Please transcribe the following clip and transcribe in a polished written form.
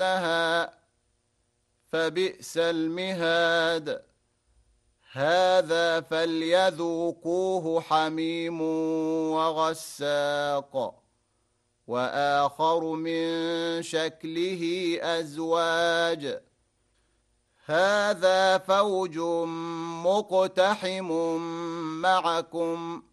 يصلونها فبئس المهاد هذا فليذوقوه حميم وغساق وآخر من شكله أزواج هذا فوج مقتحم معكم